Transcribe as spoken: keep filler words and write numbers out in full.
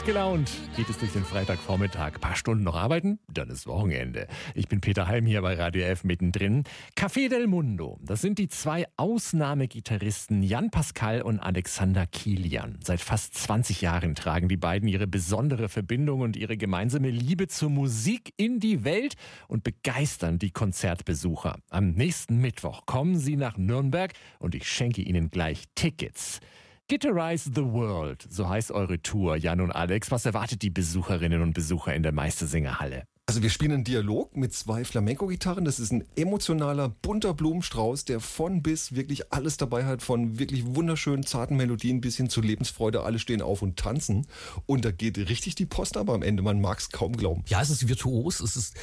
Gut gelaunt geht es durch den Freitagvormittag. Ein paar Stunden noch arbeiten, dann ist Wochenende. Ich bin Peter Heim hier bei Radio F mittendrin. Café del Mundo, das sind die zwei Ausnahmegitarristen Jan Pascal und Alexander Kilian. Seit fast zwanzig Jahren tragen die beiden ihre besondere Verbindung und ihre gemeinsame Liebe zur Musik in die Welt und begeistern die Konzertbesucher. Am nächsten Mittwoch kommen sie nach Nürnberg und ich schenke ihnen gleich Tickets. Guitarize the World, so heißt eure Tour, Jan und Alex. Was erwartet die Besucherinnen und Besucher in der Meistersingerhalle? Also wir spielen einen Dialog mit zwei Flamenco-Gitarren. Das ist ein emotionaler, bunter Blumenstrauß, der von bis wirklich alles dabei hat, von wirklich wunderschönen, zarten Melodien bis hin zu Lebensfreude. Alle stehen auf und tanzen. Und da geht richtig die Post ab am Ende. Man mag es kaum glauben. Ja, es ist virtuos, es ist